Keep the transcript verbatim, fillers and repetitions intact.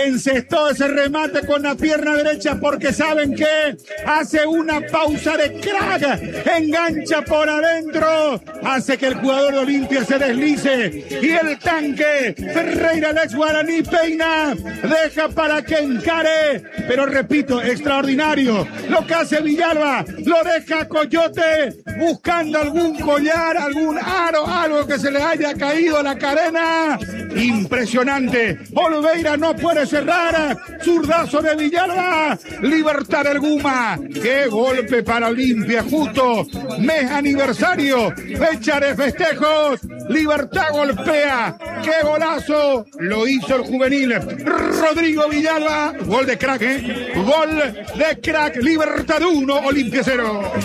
encestó ese remate con la pierna derecha porque saben que hace una pausa de crack, engancha por adentro, hace que el jugador de Olimpia se deslice y el tanque Ferreira, el ex guaraní, peina, deja para que encare, pero repito, extraordinario lo que hace Villalba, lo deja Coyote buscando algún collar, algún aro, algo que se le haya caído a la cadena. Impresionante, Oliveira no puede cerrar, zurdazo de Villalba, Libertad del Guma, qué golpe para Olimpia, justo mes aniversario, fecha de festejos, Libertad golpea, qué golazo, lo hizo el juvenil Rodrigo Villalba, gol de crack, ¿eh? Gol de crack, Libertad uno, Olimpia cero.